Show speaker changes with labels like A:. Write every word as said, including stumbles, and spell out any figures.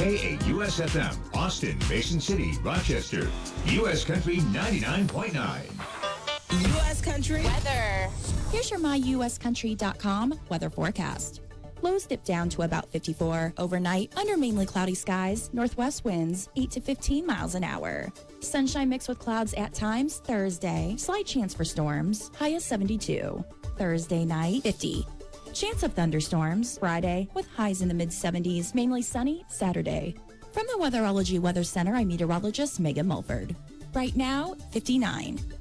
A: K A U S F M, Austin, Mason City, Rochester. U S Country ninety-nine point nine.
B: U S Country
C: weather. Here's your my U S country dot com weather forecast. Lows dip down to about fifty-four. Overnight, under mainly cloudy skies, northwest winds eight to fifteen miles an hour. Sunshine mixed with clouds at times. Thursday, slight chance for storms, high of seventy-two. Thursday night, fifty. Chance of thunderstorms. Friday, with highs in the mid seventies, mainly sunny. Saturday. From the Weatherology Weather Center, I'm meteorologist Megan Mulford. Right now, fifty-nine.